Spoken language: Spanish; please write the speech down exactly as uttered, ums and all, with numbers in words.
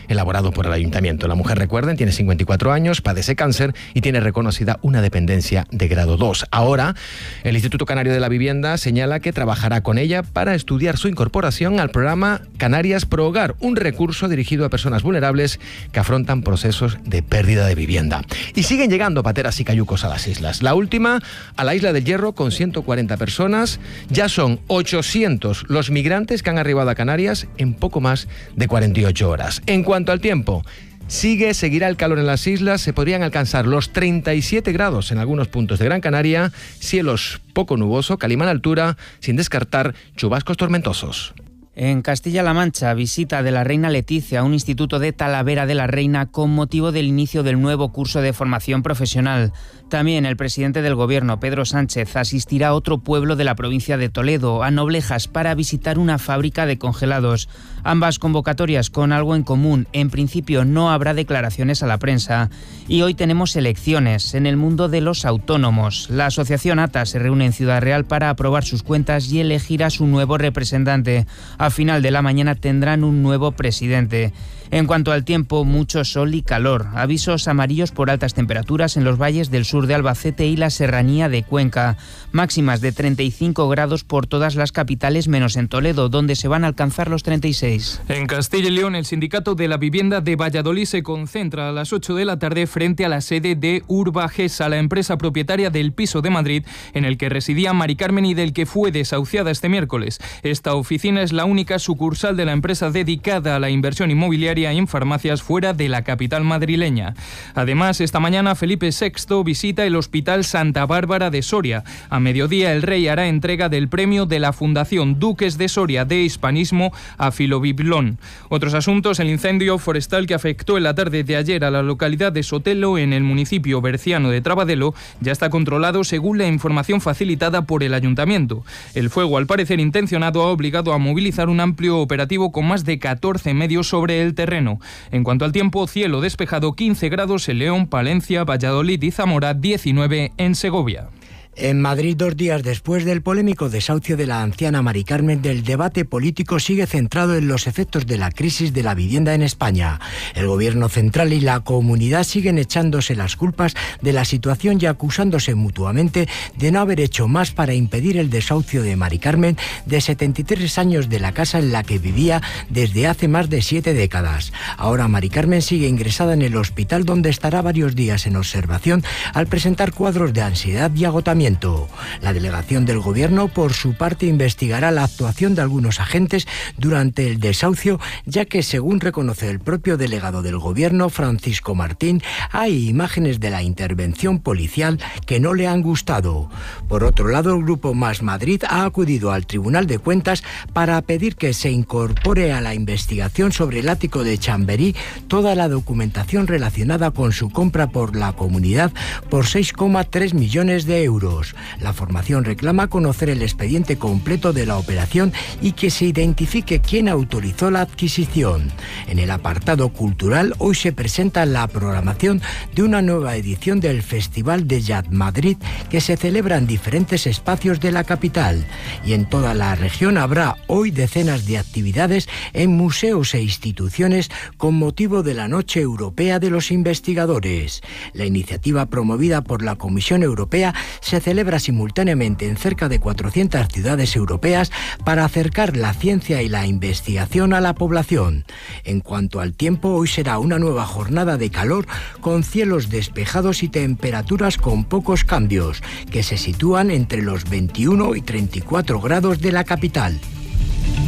elaborado por el ayuntamiento. La mujer, recuerden, tiene cincuenta y cuatro años, padece cáncer y tiene reconocida una dependencia de grado dos. Ahora, el Instituto Canario de la Vivienda señala que trabajará con ella para estudiar su incorporación al programa Canarias Pro Hogar, un recurso dirigido a personas vulnerables que afrontan procesos de pérdida de vivienda. Y siguen llegando pateras y cayucos a las islas. La última a la Isla del Hierro con ciento cuarenta personas. Ya son ochocientos los migrantes que han arribado a Canarias en poco más de cuarenta y ocho horas. En cuanto al tiempo, sigue, seguirá el calor en las islas. Se podrían alcanzar los treinta y siete grados en algunos puntos de Gran Canaria. Cielos poco nuboso, calima en altura, sin descartar chubascos tormentosos. En Castilla-La Mancha, visita de la reina Leticia a un instituto de Talavera de la Reina con motivo del inicio del nuevo curso de formación profesional. También el presidente del Gobierno, Pedro Sánchez, asistirá a otro pueblo de la provincia de Toledo, a Noblejas, para visitar una fábrica de congelados. Ambas convocatorias con algo en común. En principio no habrá declaraciones a la prensa. Y hoy tenemos elecciones en el mundo de los autónomos. La asociación A T A se reúne en Ciudad Real para aprobar sus cuentas y elegir a su nuevo representante. A final de la mañana tendrán un nuevo presidente. En cuanto al tiempo, mucho sol y calor. Avisos amarillos por altas temperaturas en los valles del sur de Albacete y la serranía de Cuenca. Máximas de treinta y cinco grados por todas las capitales menos en Toledo, donde se van a alcanzar los treinta y seis. En Castilla y León, el Sindicato de la Vivienda de Valladolid se concentra a las ocho de la tarde frente a la sede de Urbagesa, la empresa propietaria del piso de Madrid en el que residía Mari Carmen y del que fue desahuciada este miércoles. Esta oficina es la única sucursal de la empresa dedicada a la inversión inmobiliaria y en farmacias fuera de la capital madrileña. Además, esta mañana Felipe sexto visita el Hospital Santa Bárbara de Soria. A mediodía el rey hará entrega del premio de la Fundación Duques de Soria de Hispanismo a Filobiblón. Otros asuntos: el incendio forestal que afectó en la tarde de ayer a la localidad de Sotelo, en el municipio berciano de Trabadelo, ya está controlado según la información facilitada por el ayuntamiento. El fuego, al parecer intencionado, ha obligado a movilizar un amplio operativo con más de catorce medios sobre el terreno. En cuanto al tiempo, cielo despejado, quince grados en León, Palencia, Valladolid y Zamora, diecinueve en Segovia. En Madrid, dos días después del polémico desahucio de la anciana Mari Carmen, el debate político sigue centrado en los efectos de la crisis de la vivienda en España. El Gobierno central y la comunidad siguen echándose las culpas de la situación y acusándose mutuamente de no haber hecho más para impedir el desahucio de Mari Carmen, de setenta y tres años, de la casa en la que vivía desde hace más de siete décadas. Ahora Mari Carmen sigue ingresada en el hospital, donde estará varios días en observación al presentar cuadros de ansiedad y agotamiento. La delegación del Gobierno, por su parte, investigará la actuación de algunos agentes durante el desahucio, ya que, según reconoce el propio delegado del Gobierno, Francisco Martín, hay imágenes de la intervención policial que no le han gustado. Por otro lado, el Grupo Más Madrid ha acudido al Tribunal de Cuentas para pedir que se incorpore a la investigación sobre el ático de Chamberí toda la documentación relacionada con su compra por la comunidad por seis coma tres millones de euros. La formación reclama conocer el expediente completo de la operación y que se identifique quién autorizó la adquisición. En el apartado cultural, hoy se presenta la programación de una nueva edición del Festival de Jazz Madrid, que se celebra en diferentes espacios de la capital. Y en toda la región habrá hoy decenas de actividades en museos e instituciones con motivo de la Noche Europea de los Investigadores. La iniciativa, promovida por la Comisión Europea, se celebra simultáneamente en cerca de cuatrocientas ciudades europeas para acercar la ciencia y la investigación a la población. En cuanto al tiempo, hoy será una nueva jornada de calor con cielos despejados y temperaturas con pocos cambios, que se sitúan entre los veintiuno y treinta y cuatro grados de la capital.